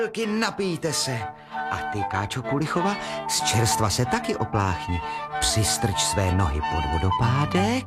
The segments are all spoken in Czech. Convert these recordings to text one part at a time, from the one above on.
Napijte se. A ty, Káčo Kulichova, z čerstva se taky opláchni. Přistrč své nohy pod vodopádek.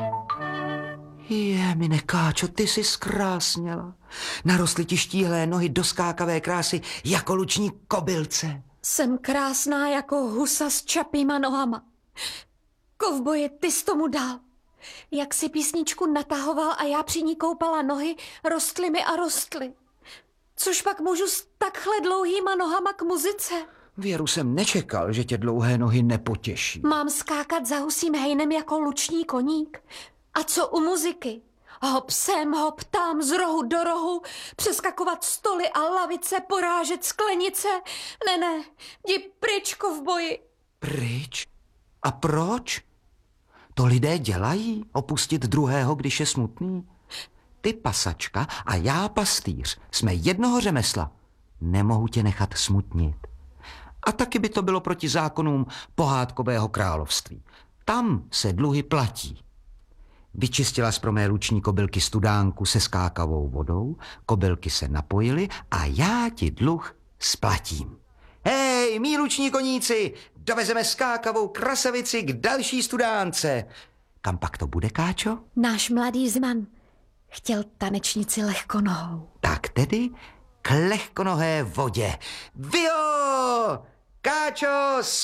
Mine Káčo, ty jsi zkrásněla. Narostly ti štíhlé nohy do skákavé krásy jako luční kobylce. Jsem krásná jako husa s čapýma nohama. Kovboji, ty jsi tomu dal. Jak si písničku natahoval a já při ní koupala nohy, rostly mi a rostly. Což pak můžu s takhle dlouhýma nohama k muzice? Věru, jsem nečekal, že tě dlouhé nohy nepotěší. Mám skákat za husím hejnem jako luční koník? A co u muziky? Hop sem, hop tam, z rohu do rohu, přeskakovat stoly a lavice, porážet sklenice. Ne, jdi pryč, kovboji. Pryč? A proč? To lidé dělají, opustit druhého, když je smutný? Ty pasačka a já pastýř, jsme jednoho řemesla. Nemohu tě nechat smutnit. A taky by to bylo proti zákonům pohádkového království. Tam se dluhy platí. Vyčistila z pro mé luční kobylky studánku se skákavou vodou, kobylky se napojily a já ti dluh splatím. Hej, mí luční koníci, dovezeme skákavou krasavici k další studánce. Kam pak to bude, Káčo? Náš mladý Zeman chtěl tanečnici lehkonohou. Tak tedy k lehkonohé vodě. Vio! Káčo,